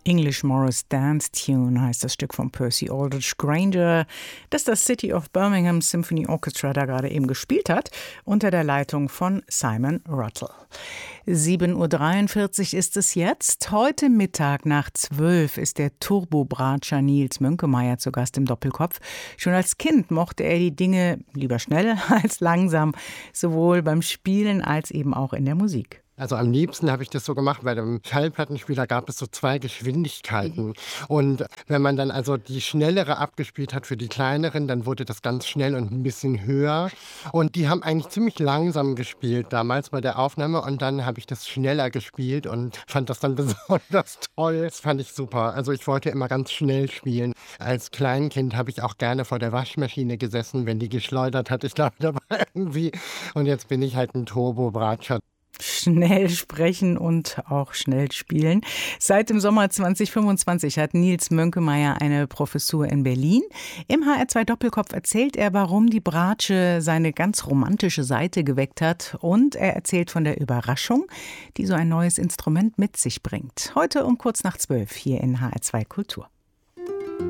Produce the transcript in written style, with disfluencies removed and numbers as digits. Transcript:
English Morris Dance Tune heißt das Stück von Percy Aldridge Granger, das das City of Birmingham Symphony Orchestra da gerade eben gespielt hat, unter der Leitung von Simon Ruttle. 7.43 Uhr ist es jetzt. Heute Mittag nach 12 ist der Turbobratscher Nils Mönkemeyer zu Gast im Doppelkopf. Schon als Kind mochte er die Dinge lieber schnell als langsam, sowohl beim Spielen als eben auch in der Musik. Also am liebsten habe ich das so gemacht, bei dem Schallplattenspieler gab es so 2 Geschwindigkeiten. Und wenn man dann also die schnellere abgespielt hat für die kleineren, dann wurde das ganz schnell und ein bisschen höher. Und die haben eigentlich ziemlich langsam gespielt damals bei der Aufnahme. Und dann habe ich das schneller gespielt und fand das dann besonders toll. Das fand ich super. Also ich wollte immer ganz schnell spielen. Als Kleinkind habe ich auch gerne vor der Waschmaschine gesessen, wenn die geschleudert hat. Ich glaube, da war irgendwie. Und jetzt bin ich halt ein Turbobratscher. Schnell sprechen und auch schnell spielen. Seit dem Sommer 2025 hat Nils Mönkemeyer eine Professur in Berlin. Im HR2 Doppelkopf erzählt er, warum die Bratsche seine ganz romantische Seite geweckt hat. Und er erzählt von der Überraschung, die so ein neues Instrument mit sich bringt. Heute um kurz nach 12 hier in HR2 Kultur.